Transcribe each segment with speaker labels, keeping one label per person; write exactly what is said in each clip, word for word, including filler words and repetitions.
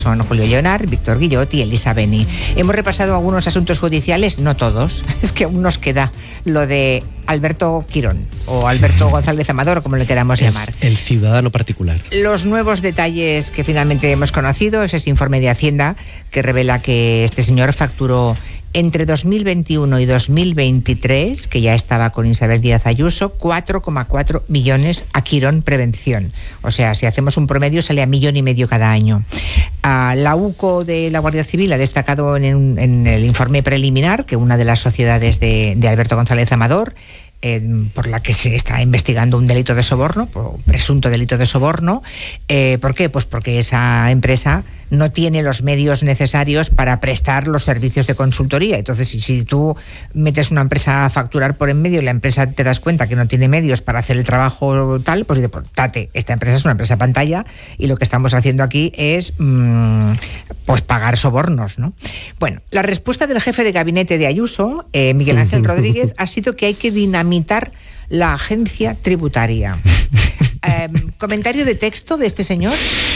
Speaker 1: Son Julio Leonard, Víctor Guillot y Elisa Beni. Hemos repasado algunos asuntos judiciales, no todos, es que aún nos queda lo de Alberto Quirón o Alberto González Amador, como le queramos
Speaker 2: el,
Speaker 1: llamar.
Speaker 2: El ciudadano particular.
Speaker 1: Los nuevos detalles que finalmente hemos conocido es ese informe de Hacienda que revela que este señor facturó entre dos mil veintiuno y dos mil veintitrés, que ya estaba con Isabel Díaz Ayuso, cuatro coma cuatro millones a Quirón Prevención. O sea, si hacemos un promedio, sale a millón y medio cada año. Uh, la UCO de la Guardia Civil ha destacado en, en el informe preliminar que una de las sociedades de, de Alberto González Amador, Eh, por la que se está investigando un delito de soborno, por presunto delito de soborno. Eh, ¿Por qué? Pues porque esa empresa no tiene los medios necesarios para prestar los servicios de consultoría. Entonces, si, si tú metes una empresa a facturar por en medio y la empresa te das cuenta que no tiene medios para hacer el trabajo tal, pues dice, pues tate, esta empresa es una empresa pantalla y lo que estamos haciendo aquí es mmm, pues pagar sobornos, ¿no? Bueno, la respuesta del jefe de gabinete de Ayuso, eh, Miguel Ángel Rodríguez, ha sido que hay que dinamitar la agencia tributaria. eh, ¿Comentario de texto de este señor?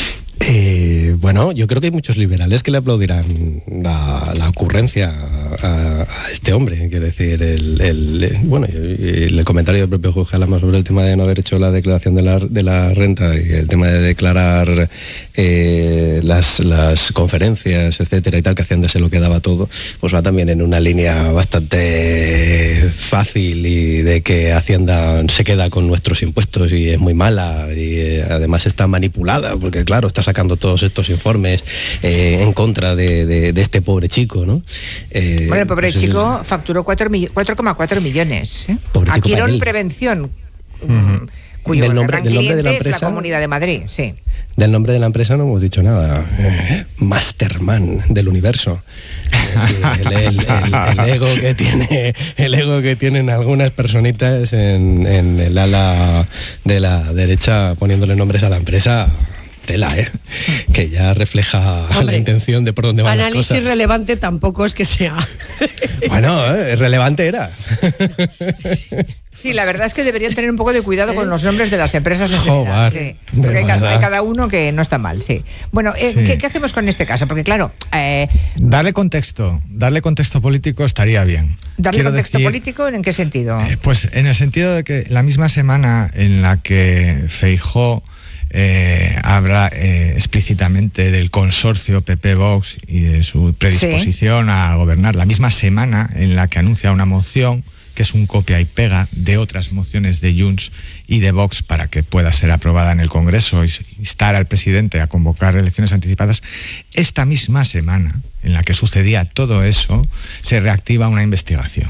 Speaker 2: Eh, bueno, yo creo que hay muchos liberales que le aplaudirán la, la ocurrencia a, a este hombre. Quiero decir, el, el, bueno, el comentario del propio Jorge Alama sobre el tema de no haber hecho la declaración de la, de la renta y el tema de declarar eh, las, las conferencias, etcétera, y tal, que Hacienda se lo quedaba todo, pues va también en una línea bastante fácil y de que Hacienda se queda con nuestros impuestos y es muy mala y eh, además está manipulada, porque claro, está sacando todos estos informes eh, en contra de, de, de este pobre chico, ¿no? Eh,
Speaker 1: bueno, el pobre
Speaker 2: pues
Speaker 1: chico
Speaker 2: es,
Speaker 1: facturó cuatro coma cuatro millones. ¿eh?
Speaker 2: A
Speaker 1: Quirón Prevención,
Speaker 2: uh-huh.
Speaker 1: cuyo
Speaker 2: del nombre, del nombre de la empresa,
Speaker 1: es la Comunidad de Madrid, sí.
Speaker 2: Del nombre de la empresa no hemos dicho nada. Eh, Masterman del universo. El, el, el, el ego que tiene, el ego que tienen algunas personitas en, en el ala de la derecha poniéndole nombres a la empresa. Tela, ¿eh? Que ya refleja Hombre, la intención de por dónde van las cosas.
Speaker 3: Análisis relevante tampoco es que sea.
Speaker 2: Bueno, eh, relevante era.
Speaker 1: Sí, la verdad es que deberían tener un poco de cuidado ¿Eh? con los nombres de las empresas en
Speaker 2: general.
Speaker 1: Sí, porque hay cada, hay cada uno que no está mal, sí. Bueno, eh, sí. ¿qué, ¿qué hacemos con este caso? Porque claro... Eh,
Speaker 4: darle contexto, darle contexto político estaría bien.
Speaker 1: ¿Darle
Speaker 4: Quiero
Speaker 1: contexto
Speaker 4: decir,
Speaker 1: político en qué sentido?
Speaker 4: Eh, pues en el sentido de que la misma semana en la que Feijóo Eh, habla eh, explícitamente del consorcio P P-Vox y de su predisposición sí. a gobernar, la misma semana en la que anuncia una moción que es un copia y pega de otras mociones de Junts y de Vox para que pueda ser aprobada en el Congreso y instar al presidente a convocar elecciones anticipadas. Esta misma semana en la que sucedía todo eso se reactiva una investigación.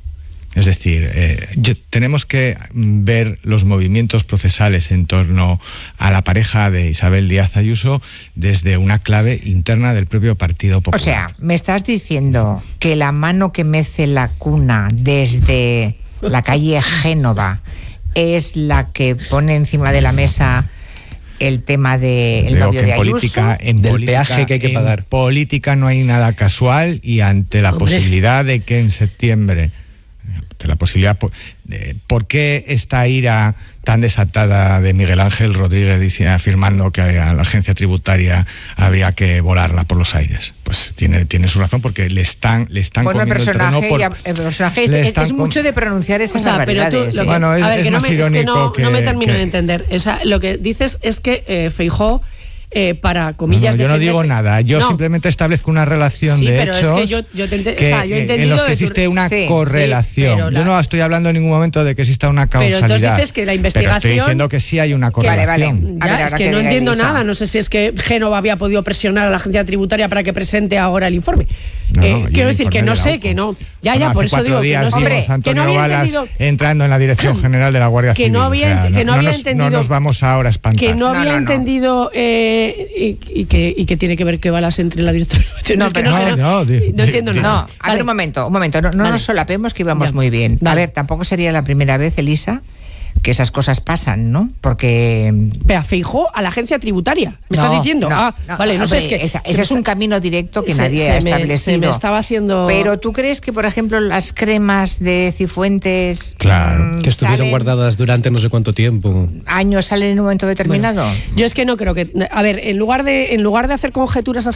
Speaker 4: Es decir, eh, yo, tenemos que ver los movimientos procesales en torno a la pareja de Isabel Díaz Ayuso desde una clave interna del propio Partido Popular.
Speaker 1: O sea, me estás diciendo que la mano que mece la cuna desde la calle Génova es la que pone encima de la mesa el tema del de novio de Ayuso.
Speaker 4: Política, en
Speaker 2: del
Speaker 4: política,
Speaker 2: peaje que hay que pagar.
Speaker 4: En política no hay nada casual y ante la Hombre. posibilidad de que en septiembre... de la posibilidad, ¿por qué esta ira tan desatada de Miguel Ángel Rodríguez dice, afirmando que a la agencia tributaria habría que volarla por los aires? Pues tiene, tiene su razón, porque le están, le están
Speaker 1: bueno,
Speaker 4: comiendo
Speaker 1: el personaje,
Speaker 4: el terreno por,
Speaker 1: ya, el personaje es, es mucho de pronunciar esas o sea, barbaridades.
Speaker 3: Tú,
Speaker 1: ¿eh?
Speaker 4: Bueno, es,
Speaker 3: a ver,
Speaker 4: es
Speaker 3: que
Speaker 4: más
Speaker 3: no me,
Speaker 4: irónico
Speaker 3: es que no,
Speaker 4: que,
Speaker 3: no me termino
Speaker 4: que...
Speaker 3: de entender. O sea, lo que dices es que eh, Feijóo Eh, para comillas
Speaker 4: no, no, yo no digo nada, yo no. simplemente establezco una relación
Speaker 3: sí,
Speaker 4: de
Speaker 3: pero
Speaker 4: hechos
Speaker 3: es que yo, yo, te ente-
Speaker 4: que,
Speaker 3: o sea, yo he entendido
Speaker 4: en los que existe
Speaker 3: tu...
Speaker 4: una
Speaker 3: sí,
Speaker 4: correlación.
Speaker 3: Sí,
Speaker 4: yo
Speaker 3: la...
Speaker 4: no estoy hablando en ningún momento de que exista una causalidad.
Speaker 3: Pero entonces dices que la investigación...
Speaker 4: Pero estoy diciendo que sí hay una correlación.
Speaker 1: Vale, vale.
Speaker 3: Ya,
Speaker 1: ver,
Speaker 3: es que no entiendo
Speaker 1: Elisa.
Speaker 3: nada, no sé si es que Génova había podido presionar a la agencia tributaria para que presente ahora el informe.
Speaker 4: No,
Speaker 3: eh,
Speaker 4: no,
Speaker 3: quiero decir que no sé,
Speaker 4: AUPO.
Speaker 3: que no... Ya,
Speaker 4: bueno,
Speaker 3: ya, por eso digo que no sé.
Speaker 4: Hombre,
Speaker 3: que no había
Speaker 4: Balas
Speaker 3: entendido...
Speaker 4: entrando en la Dirección General de la Guardia
Speaker 3: que
Speaker 4: Civil.
Speaker 3: No había,
Speaker 4: o sea,
Speaker 3: que no,
Speaker 4: no,
Speaker 3: había
Speaker 4: nos,
Speaker 3: entendido...
Speaker 4: no nos vamos ahora a espantar.
Speaker 3: Que no había
Speaker 1: no, no,
Speaker 3: entendido... Eh, y, y, que, y que tiene que ver que Balas entre la directora...
Speaker 1: No, pero
Speaker 3: no, sé, no,
Speaker 4: no, di,
Speaker 3: no entiendo
Speaker 4: di,
Speaker 3: nada.
Speaker 1: No, a
Speaker 3: vale.
Speaker 1: ver, un momento, un momento, no, no
Speaker 3: vale.
Speaker 1: nos solapemos que íbamos
Speaker 3: ya.
Speaker 1: muy bien.
Speaker 3: Vale.
Speaker 1: A ver, tampoco sería la primera vez, Elisa, que esas cosas pasan, ¿no? Porque...
Speaker 3: Pero Feijóo a la agencia tributaria, ¿me
Speaker 1: no,
Speaker 3: estás diciendo?
Speaker 1: No,
Speaker 3: ah,
Speaker 1: no,
Speaker 3: vale, no
Speaker 1: hombre,
Speaker 3: sé, es que...
Speaker 1: Esa, ese es un camino directo que
Speaker 3: se,
Speaker 1: nadie
Speaker 3: se
Speaker 1: ha
Speaker 3: me,
Speaker 1: establecido.
Speaker 3: Se me estaba haciendo...
Speaker 1: Pero ¿tú crees que, por ejemplo, las cremas de Cifuentes...
Speaker 4: Claro,
Speaker 1: mmm,
Speaker 2: que estuvieron
Speaker 1: salen,
Speaker 2: guardadas durante no sé cuánto tiempo.
Speaker 1: años salen en un momento determinado?
Speaker 3: Bueno, yo es que no creo que... A ver, en lugar de, en lugar de hacer conjeturas